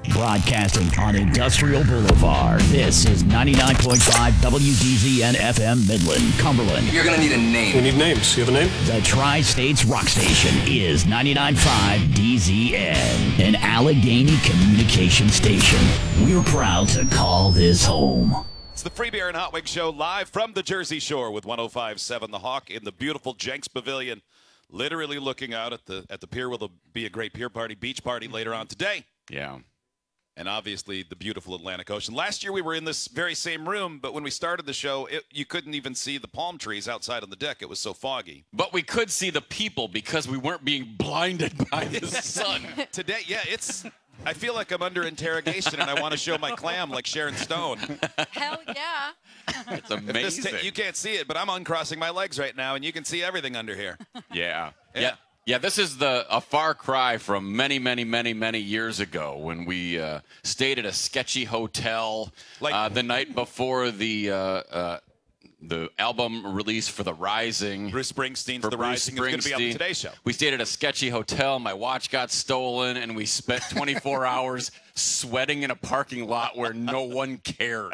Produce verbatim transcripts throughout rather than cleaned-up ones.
Broadcasting on Industrial Boulevard. This is ninety-nine point five W D Z N F M Midland, Cumberland. You're going to need a name. We need names. You have a name? The Tri-States Rock Station is ninety-nine point five D Z N, an Allegheny communication station. We're proud to call this home. It's the Free Beer and Hot Wings Show live from the Jersey Shore with one oh five point seven The Hawk in the beautiful Jenks Pavilion. Literally looking out at the at the pier where there'll be a great pier party, beach party later on today. Yeah. And obviously the beautiful Atlantic Ocean. Last year we were in this very same room, but when we started the show, it, you couldn't even see the palm trees outside on the deck. It was so foggy. But we could see the people because we weren't being blinded by the sun. Today, yeah, it's... I feel like I'm under interrogation and I want to show my clam like Sharon Stone. Hell yeah. It's amazing. Ta- you can't see it, but I'm uncrossing my legs right now and you can see everything under here. Yeah. Yeah. Yeah. Yeah, this is the a far cry from many, many, many, many years ago when we uh, stayed at a sketchy hotel Like- uh, the night before the uh, uh, the album release for The Rising. Bruce Springsteen's For The Bruce Rising is going to be on the Springsteen. Today Show. We stayed at a sketchy hotel. My watch got stolen, and we spent twenty-four hours sweating in a parking lot where no one cared.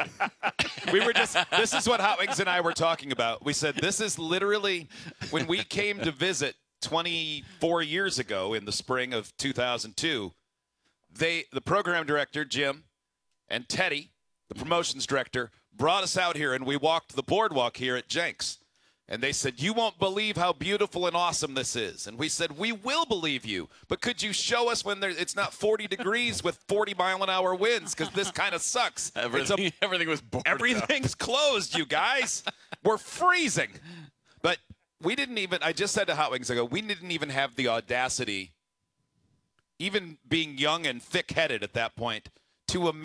We were just, this is what Hot Wings and I were talking about. We said, this is literally, when we came to visit twenty-four years ago in the spring of two thousand two, they, the program director, Jim, and Teddy, the promotions director, brought us out here, and we walked the boardwalk here at Jenks. And they said, you won't believe how beautiful and awesome this is. And we said, we will believe you. But could you show us when there, it's not forty degrees with forty mile an hour winds? Because this kind of sucks. It's a- Everything, everything was boarded up. Everything's closed, you guys. We're freezing. But we didn't even, I just said to Hot Wings, I go, we didn't even have the audacity, even being young and thick-headed at that point, to imagine